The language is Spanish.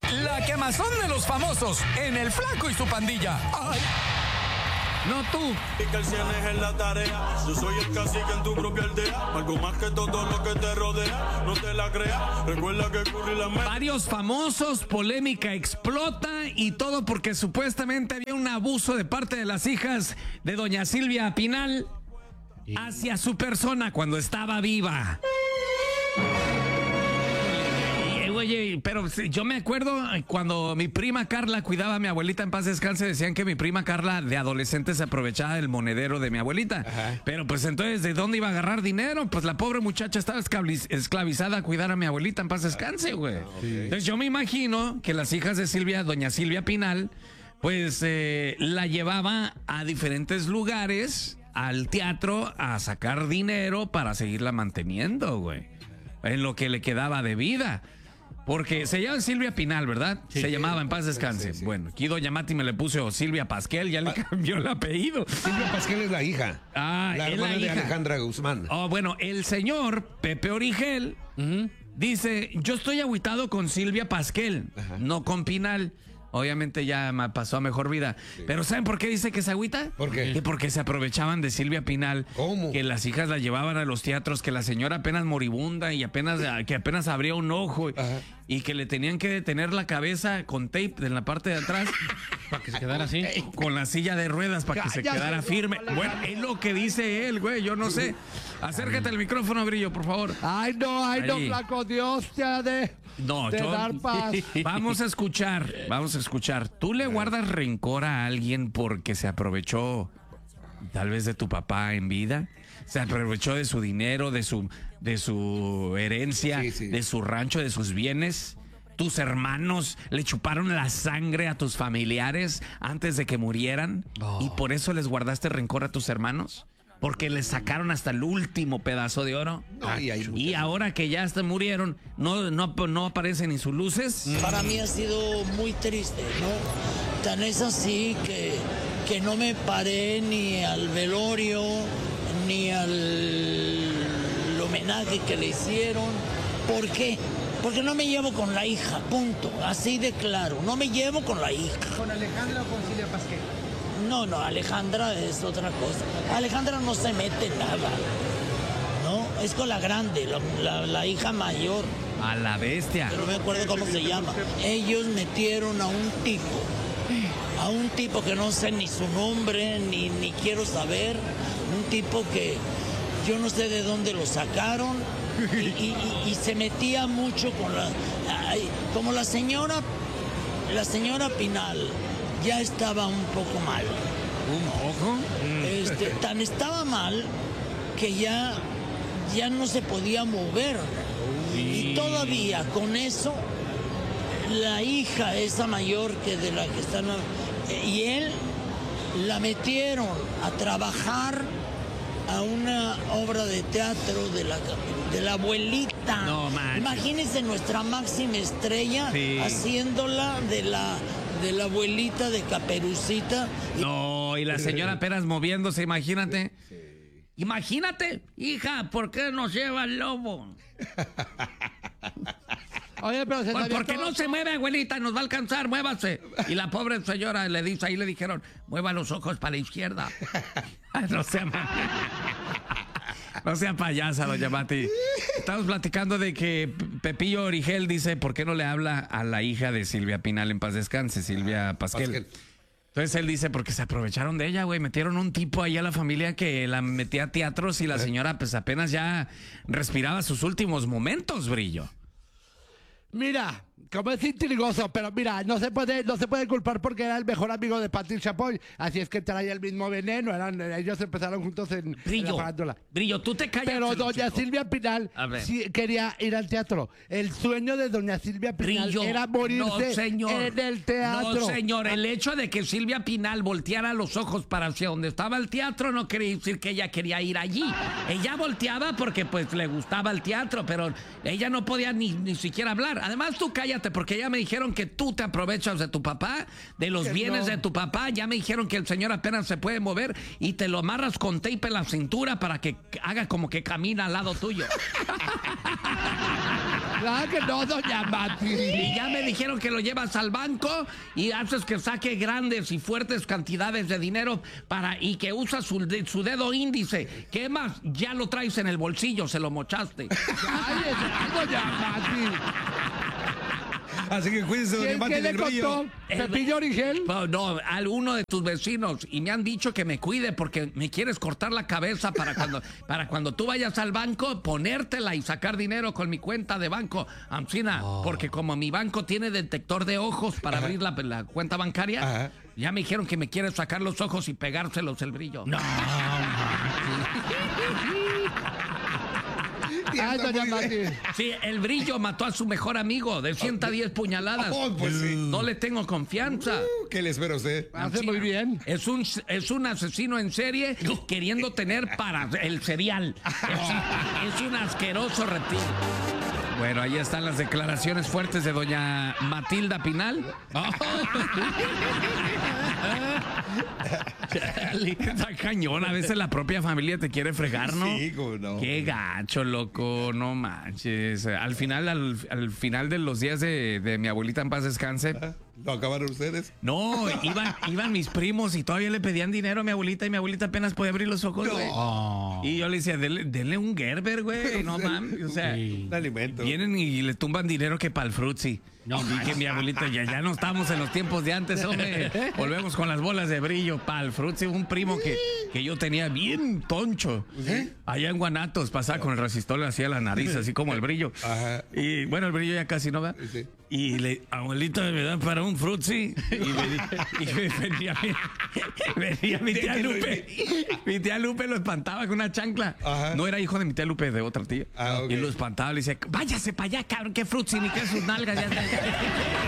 La quemazón de los famosos en El Flaco y su pandilla. ¡Ay! No tú. Y que el 100 es en la tarea. Yo soy el cacique en tu propia aldea. Algo más que todo lo que te rodea. No te la creas. Recuerda que Curry la mete. Varios famosos, polémica explota y todo porque supuestamente había un abuso de parte de las hijas de doña Silvia Pinal hacia su persona cuando estaba viva. Oye, pero yo me acuerdo cuando mi prima Carla cuidaba a mi abuelita, en paz descanse, decían que mi prima Carla de adolescente se aprovechaba del monedero de mi abuelita. Ajá. Pero pues entonces, ¿de dónde iba a agarrar dinero? Pues la pobre muchacha estaba esclavizada a cuidar a mi abuelita, en paz descanse, güey. Okay. Entonces yo me imagino que las hijas de Silvia, doña Silvia Pinal, pues la llevaba a diferentes lugares, al teatro, a sacar dinero para seguirla manteniendo, güey. En lo que le quedaba de vida. Porque se llama Silvia Pinal, ¿verdad? Sí, se llamaba, en paz descanse. Sí. Bueno, aquí doña Mati me le puso Silvia Pasquel, ya le cambió el apellido. Silvia Pasquel es la hija. La hermana de Alejandra Guzmán. Bueno, el señor Pepe Origel dice, yo estoy agüitado con Silvia Pasquel, no con Pinal. Obviamente ya pasó a mejor vida. Sí. Pero ¿saben por qué dice que se agüita? ¿Por qué? Que porque se aprovechaban de Silvia Pinal. ¿Cómo? Que las hijas la llevaban a los teatros, que la señora apenas moribunda y que apenas abría un ojo. Y que le tenían que detener la cabeza con tape en la parte de atrás para que se quedara así. Con la silla de ruedas para que se quedara firme. Bueno, es lo que dice él, güey. Yo no sé. Acércate al micrófono, Brillo, por favor. Ay, no, flaco. Dios te ha de dar paz. Vamos a escuchar. ¿Tú le guardas rencor a alguien porque se aprovechó tal vez de tu papá en vida? Se aprovechó de su dinero, de su herencia, de su rancho, de sus bienes. ¿Tus hermanos le chuparon la sangre a tus familiares antes de que murieran? ¿Y por eso les guardaste rencor a tus hermanos? Porque les sacaron hasta el último pedazo de oro. Y ahora que ya hasta murieron, no aparecen ni sus luces. Para mí ha sido muy triste, ¿no? Tan es así que no me paré ni al velorio, ni al homenaje que le hicieron. ¿Por qué? Porque no me llevo con la hija, punto. Así de claro, no me llevo con la hija. ¿Con Alejandra o con Silvia Pasquel? No, Alejandra es otra cosa. Alejandra no se mete nada, ¿no? Es con la grande, la hija mayor. A la bestia. No me acuerdo cómo se llama. Ellos metieron a un tipo que no sé ni su nombre, ni quiero saber. Un tipo que yo no sé de dónde lo sacaron y se metía mucho con como la señora Pinal. Ya estaba un poco mal. ¿Un poco? Tan estaba mal que ya no se podía mover. Y todavía con eso, la hija esa mayor que de la que están y él la metieron a trabajar a una obra de teatro de la abuelita. No manches. Imagínense nuestra máxima estrella haciéndola de la abuelita de Caperucita. No, y la señora apenas moviéndose, imagínate. Imagínate, hija, ¿por qué nos lleva el lobo? Oye, pero ¿Por qué no se mueve, abuelita? Nos va a alcanzar, muévase. Y la pobre señora le dijeron, mueva los ojos para la izquierda. No sea payasa, doña Mati. Estamos platicando de que Pepillo Origel dice, ¿por qué no le habla a la hija de Silvia Pinal en paz descanse, Silvia Pasquel? Entonces él dice, porque se aprovecharon de ella, güey. Metieron un tipo ahí a la familia que la metía a teatros y la señora pues apenas ya respiraba sus últimos momentos, Brillo. Mira, como es intrigoso, pero mira, no se puede culpar porque era el mejor amigo de Pati Chapoy, así es que traía el mismo veneno, ellos empezaron juntos en la farándula. Brillo, tú te callas. Pero doña Silvia Pinal sí quería ir al teatro. El sueño de doña Silvia Pinal era morirse en el teatro. No, señor, el hecho de que Silvia Pinal volteara los ojos para hacia donde estaba el teatro no quiere decir que ella quería ir allí. Ella volteaba porque pues le gustaba el teatro, pero ella no podía ni siquiera hablar. Además, tú callas. cállate, porque ya me dijeron que tú te aprovechas de tu papá, de los bienes de tu papá. Ya me dijeron que el señor apenas se puede mover y te lo amarras con tape en la cintura para que haga como que camina al lado tuyo. Claro que no, doña Mati. Y ya me dijeron que lo llevas al banco y haces que saque grandes y fuertes cantidades de dinero y que usa su dedo índice. ¿Qué más? Ya lo traes en el bolsillo, se lo mochaste. Cállese, doña Mati. Así que cuídense, doña Mati, ¿Quién le del brillo. contó? ¿Pepillo Origel? No, a uno de tus vecinos. Y me han dicho que me cuide porque me quieres cortar la cabeza para cuando tú vayas al banco, ponértela y sacar dinero con mi cuenta de banco. Ancina, porque como mi banco tiene detector de ojos para abrir la cuenta bancaria, Ajá. ya me dijeron que me quieres sacar los ojos y pegárselos el brillo. No. Ay, doña Mati. Sí, el brillo mató a su mejor amigo de 110 puñaladas. Oh, pues sí. No le tengo confianza. ¿Qué le espera a usted? Hace muy bien. Es un asesino en serie queriendo tener para el cereal. Es un asqueroso reptil. Bueno, ahí están las declaraciones fuertes de doña Matilda Pinal. Está cañón, a veces la propia familia te quiere fregar, ¿no? Sí, cómo no. Qué gacho, loco, no manches. Al final de los días de mi abuelita en paz descanse, ¿Lo acabaron ustedes? no, iban mis primos y todavía le pedían dinero a mi abuelita y mi abuelita apenas podía abrir los ojos, güey. Y yo le decía, denle un Gerber, güey, no mames. O sea, Un alimento. vienen y le tumban dinero que para el frutzi. Y que mi abuelita, ya no estamos en los tiempos de antes, hombre. Volvemos con las bolas de brillo para el frutzi. Un primo que yo tenía bien toncho. Allá en Guanatos pasaba con el resistor, le hacía la nariz así como el brillo. Ajá. Y bueno, el brillo ya casi no va. Sí. Y abuelita, me da para un frutzi. Y venía mi tía Lupe. Mi tía Lupe lo espantaba con una chancla. Ajá. No era hijo de mi tía Lupe, de otra tía. Ah, ok. Y lo espantaba, le decía, váyase para allá, cabrón, qué frutzi, ni qué sus nalgas. Ya.